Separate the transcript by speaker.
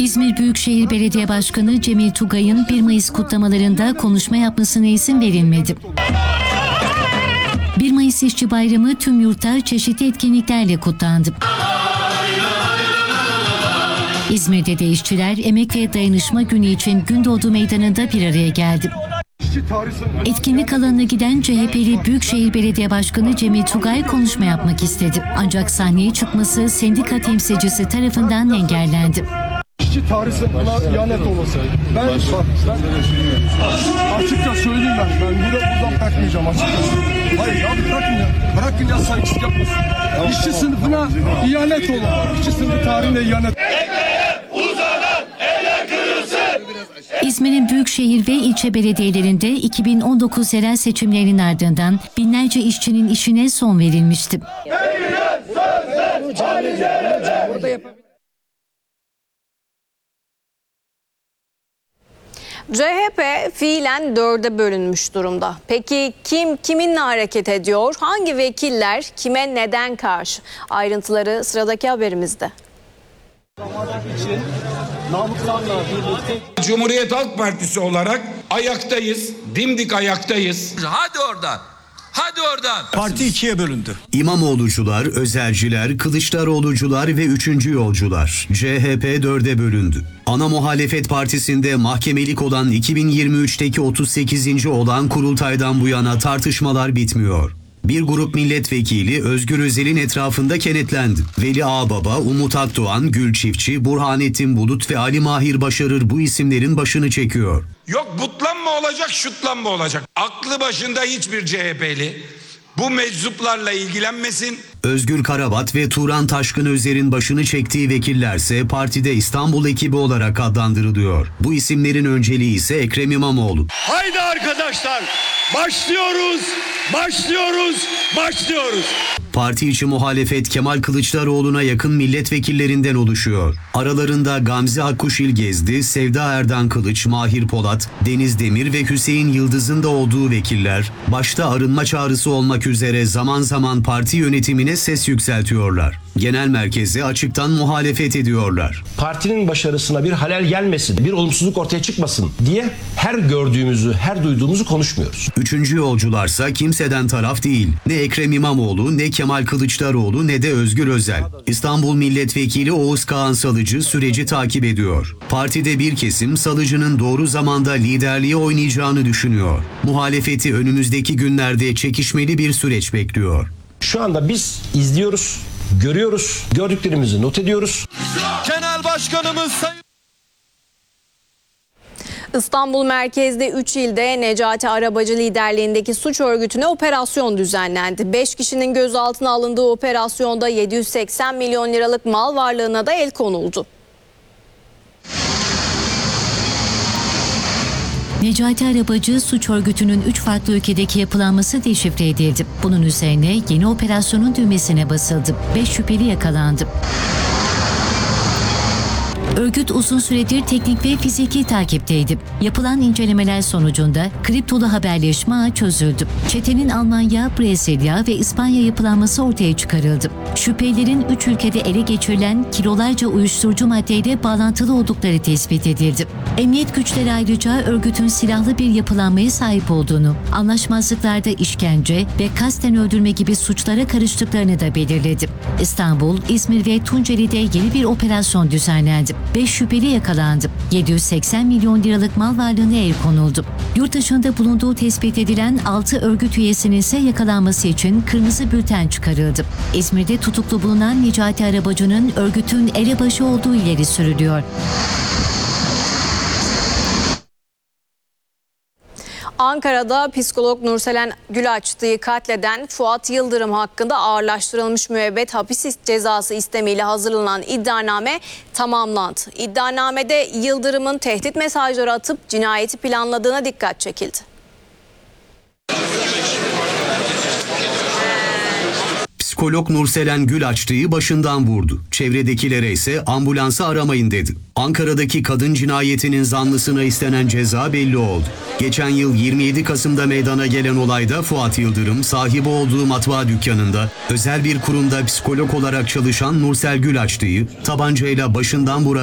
Speaker 1: İzmir Büyükşehir Belediye Başkanı Cemil Tugay'ın 1 Mayıs kutlamalarında konuşma yapmasına izin verilmedi. 1 Mayıs İşçi Bayramı tüm yurtta çeşitli etkinliklerle kutlandı. İzmir'de de işçiler Emek ve Dayanışma Günü için Gündoğdu Meydanı'nda bir araya geldi. Etkinlik alanına giden CHP'li Büyükşehir Belediye Başkanı Cemil Tugay konuşma yapmak istedi. Ancak sahneye çıkması sendika temsilcisi tarafından engellendi.
Speaker 2: İşçi tarihine ihanet olası. Ben açıkça söyleyeyim ben buradan bırakmayacağım açıkçası. Hayır ya bırakın ya saygısızlık yapmasın. İşçi sınıfına ihanet olur. İşçi sınıfı tarihine ihanet.
Speaker 1: İzmir'in büyükşehir ve ilçe belediyelerinde 2019 yerel seçimlerinin ardından binlerce işçinin işine son verilmişti.
Speaker 3: CHP fiilen 4'e bölünmüş durumda. Peki kim kiminle hareket ediyor? Hangi vekiller kime neden karşı? Ayrıntıları sıradaki haberimizde.
Speaker 4: Cumhuriyet Halk Partisi olarak ayaktayız, dimdik ayaktayız.
Speaker 5: Hadi oradan. Hadi oradan.
Speaker 6: Parti ikiye bölündü.
Speaker 7: İmamoğlucular, Özelciler, Kılıçdaroğlucular ve üçüncü yolcular. CHP 4'e bölündü. Ana muhalefet partisinde mahkemelik olan 2023'teki 38. olan kurultaydan bu yana tartışmalar bitmiyor. Bir grup milletvekili Özgür Özel'in etrafında kenetlendi. Veli Ağbaba, Umut Akdoğan, Gül Çiftçi, Burhanettin Bulut ve Ali Mahir Başarır bu isimlerin başını çekiyor.
Speaker 4: Yok butlanma olacak, şutlanma olacak. Aklı başında hiçbir CHP'li bu meczuplarla ilgilenmesin.
Speaker 7: Özgür Karabat ve Turan Taşkın Özer'in başını çektiği vekillerse partide İstanbul ekibi olarak adlandırılıyor. Bu isimlerin önceliği ise Ekrem İmamoğlu.
Speaker 6: Haydi arkadaşlar, başlıyoruz.
Speaker 7: Parti içi muhalefet Kemal Kılıçdaroğlu'na yakın milletvekillerinden oluşuyor. Aralarında Gamze Akkuş İlgezdi, Sevda Erdan Kılıç, Mahir Polat, Deniz Demir ve Hüseyin Yıldız'ın da olduğu vekiller, başta arınma çağrısı olmak üzere zaman zaman parti yönetimine ses yükseltiyorlar. Genel merkeze açıktan muhalefet ediyorlar.
Speaker 8: Partinin başarısına bir halel gelmesin, bir olumsuzluk ortaya çıkmasın diye her gördüğümüzü, her duyduğumuzu konuşmuyoruz.
Speaker 7: Üçüncü yolcularsa kimseden taraf değil. Ne Ekrem İmamoğlu, ne Kemal Kılıçdaroğlu, ne de Özgür Özel. İstanbul Milletvekili Oğuz Kağan Salıcı süreci takip ediyor. Partide bir kesim Salıcı'nın doğru zamanda liderliğe oynayacağını düşünüyor. Muhalefeti önümüzdeki günlerde çekişmeli bir süreç bekliyor.
Speaker 8: Şu anda biz izliyoruz, görüyoruz, gördüklerimizi not ediyoruz.
Speaker 6: Genel Başkanımız Sayın
Speaker 3: İstanbul merkezde 3 ilde Necati Arabacı liderliğindeki suç örgütüne operasyon düzenlendi. 5 kişinin gözaltına alındığı operasyonda 780 milyon liralık mal varlığına da el konuldu.
Speaker 1: Necati Arabacı suç örgütünün 3 farklı ülkedeki yapılanması deşifre edildi. Bunun üzerine yeni operasyonun düğmesine basıldı. 5 şüpheli yakalandı. Örgüt uzun süredir teknik ve fiziki takipteydi. Yapılan incelemeler sonucunda kriptolu haberleşme ağı çözüldü. Çetenin Almanya, Brezilya ve İspanya yapılanması ortaya çıkarıldı. Şüphelilerin 3 ülkede ele geçirilen kilolarca uyuşturucu maddeyle bağlantılı oldukları tespit edildi. Emniyet güçleri ayrıca örgütün silahlı bir yapılanmaya sahip olduğunu, anlaşmazlıklarda işkence ve kasten öldürme gibi suçlara karıştıklarını da belirledi. İstanbul, İzmir ve Tunceli'de yeni bir operasyon düzenlendi. 5 şüpheli yakalandı. 780 milyon liralık mal varlığına el konuldu. Yurt dışında bulunduğu tespit edilen 6 örgüt üyesinin ise yakalanması için kırmızı bülten çıkarıldı. İzmir'de tutuklu bulunan Necati Arabacı'nın örgütün elebaşı olduğu ileri sürülüyor.
Speaker 3: Ankara'da psikolog Nurselen Gülaçtı'yı katleden Fuat Yıldırım hakkında ağırlaştırılmış müebbet hapis cezası istemiyle hazırlanan iddianame tamamlandı. İddianamede Yıldırım'ın tehdit mesajları atıp cinayeti planladığına dikkat çekildi.
Speaker 7: Psikolog Nurselen Gülaçtı'yı başından vurdu. Çevredekilere ise ambulansı aramayın dedi. Ankara'daki kadın cinayetinin zanlısına istenen ceza belli oldu. Geçen yıl 27 Kasım'da meydana gelen olayda Fuat Yıldırım sahibi olduğu matbaa dükkanında özel bir kurumda psikolog olarak çalışan Nursel Gülaçtı'yı tabancayla başından vurarak